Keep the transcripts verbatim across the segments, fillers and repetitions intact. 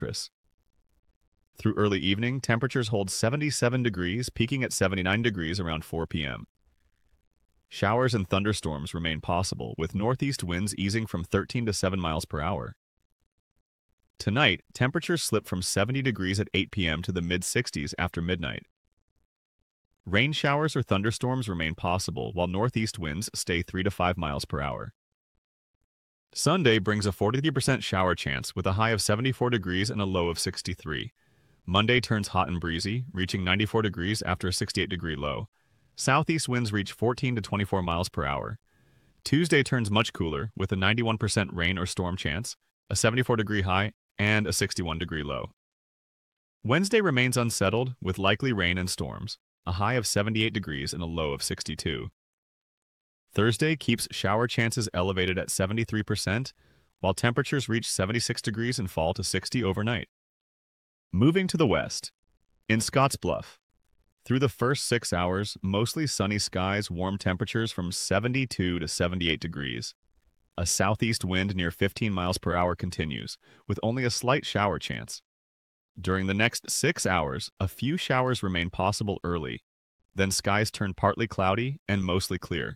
Through early evening, temperatures hold seventy-seven degrees, peaking at seventy-nine degrees around four p m Showers and thunderstorms remain possible, with northeast winds easing from thirteen to seven miles per hour. Tonight, temperatures slip from seventy degrees at eight p m to the mid-sixties after midnight. Rain showers or thunderstorms remain possible, while northeast winds stay three to five miles per hour. Sunday brings a forty-three percent shower chance with a high of seventy-four degrees and a low of sixty-three. Monday turns hot and breezy, reaching ninety-four degrees after a sixty-eight degree low. Southeast winds reach fourteen to twenty-four miles per hour. Tuesday turns much cooler with a ninety-one percent rain or storm chance, a seventy-four degree high, and a sixty-one degree low. Wednesday remains unsettled with likely rain and storms, a high of seventy-eight degrees and a low of sixty-two. Thursday keeps shower chances elevated at seventy-three percent, while temperatures reach seventy-six degrees and fall to sixty overnight. Moving to the west. In Scottsbluff, through the first six hours, mostly sunny skies, warm temperatures from seventy-two to seventy-eight degrees. A southeast wind near fifteen miles per hour continues, with only a slight shower chance. During the next six hours, a few showers remain possible early, then skies turn partly cloudy and mostly clear.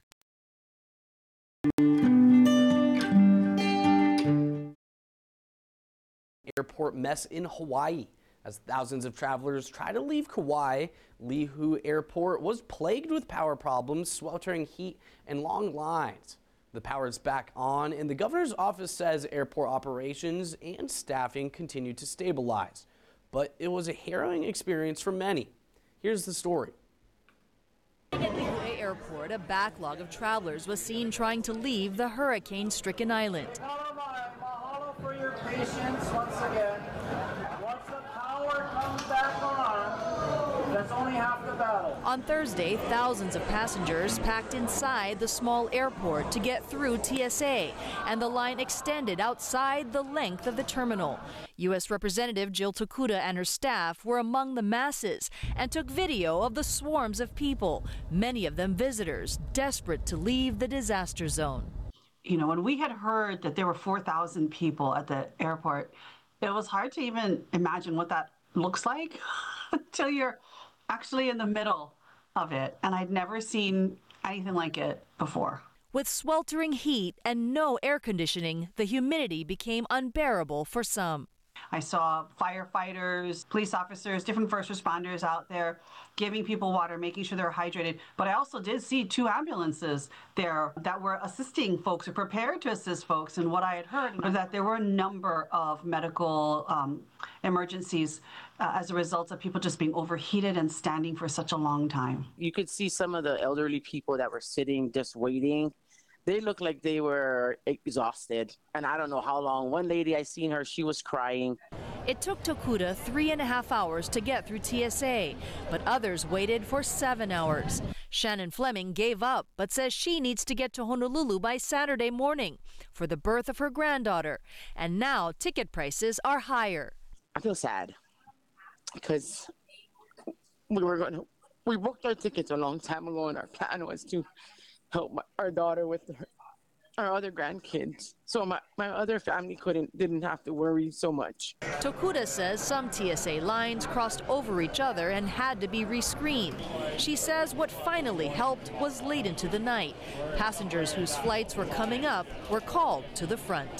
Airport mess in Hawaii. As thousands of travelers try to leave Kauai, Lihu Airport was plagued with power problems, sweltering heat, and long lines. The power is back on, and the governor's office says airport operations and staffing continue to stabilize. But it was a harrowing experience for many. Here's the story. At Lihu Airport, a backlog of travelers was seen trying to leave the hurricane-stricken island. Mahalo for your patience once again. Once the power comes back on, that's only half the battle. On Thursday, thousands of passengers packed inside the small airport to get through T S A, and the line extended outside the length of the terminal. U S Representative Jill Tokuda and her staff were among the masses and took video of the swarms of people, many of them visitors, desperate to leave the disaster zone. You know, when we had heard that there were four thousand people at the airport, it was hard to even imagine what that looks like until you're actually in the middle of it. And I'd never seen anything like it before. With sweltering heat and no air conditioning, the humidity became unbearable for some. I saw firefighters, police officers, different first responders out there giving people water, making sure they're hydrated. But I also did see two ambulances there that were assisting folks or prepared to assist folks. And what I had heard was that there were a number of medical um, emergencies uh, as a result of people just being overheated and standing for such a long time. You could see some of the elderly people that were sitting just waiting. They looked like they were exhausted, and I don't know how long. One lady, I seen her, she was crying. It took Tokuda three and a half hours to get through T S A, but others waited for seven hours. Shannon Fleming gave up, but says she needs to get to Honolulu by Saturday morning for the birth of her granddaughter, and now ticket prices are higher. I feel sad, because we were going to, we booked our tickets a long time ago, and our plan was to help my, our daughter with her, our other grandkids, so my, my other family couldn't didn't have to worry so much. Tokuda says some T S A lines crossed over each other and had to be rescreened. She says what finally helped was late into the night. Passengers whose flights were coming up were called to the front.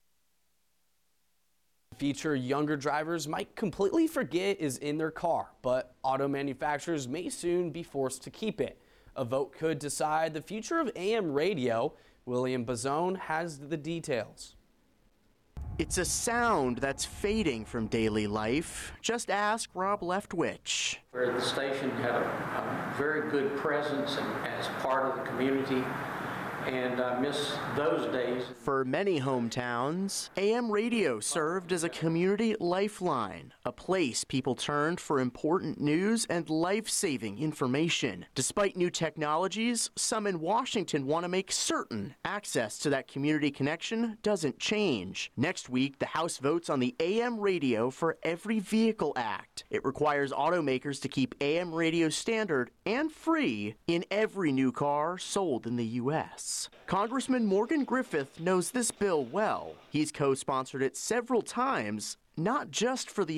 Feature younger drivers might completely forget is in their car, but auto manufacturers may soon be forced to keep it. A vote could decide the future of A M radio. William Bazone has the details. It's a sound that's fading from daily life. Just ask Rob Leftwich. Where the station had a, a very good presence and, as part of the community, and I miss those days. For many hometowns, A M radio served as a community lifeline, a place people turned for important news and life-saving information. Despite new technologies, some in Washington want to make certain access to that community connection doesn't change. Next week, the House votes on the A M Radio for Every Vehicle Act. It requires automakers to keep A M radio standard and free in every new car sold in the U S Congressman Morgan Griffith knows this bill well. He's co-sponsored it several times not just for the